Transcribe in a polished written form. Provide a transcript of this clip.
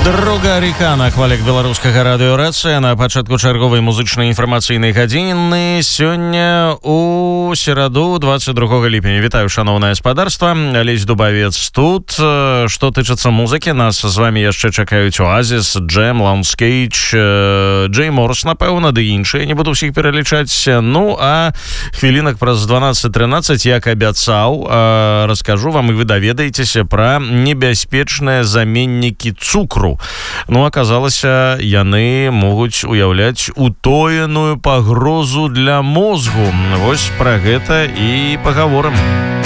Друга река на хвалях беларускага радыёрацыя на пачатку чарговай музычнай інфармацыйнай гадзіны сёння у сераду 22 ліпеня. Вітаю, шановнае спадарства, Алесь Дубавец тут. Што тычыцца музыкі, нас з вами яшчэ чакаюць Оазіс, Джэм, Лаунскейдж, Джей Морс, напэўна, ды іншыя, не буду ўсіх пералічаць. Ну, а хвілінак праз 12-13, як абяцаў, раскажу вам, і вы даведаецеся пра небяспечныя заменнікі цукру. Ну, аказалася, яны могуць уяўляць утоеную пагрозу для мозгу. Вось пра гэта і пагаворым.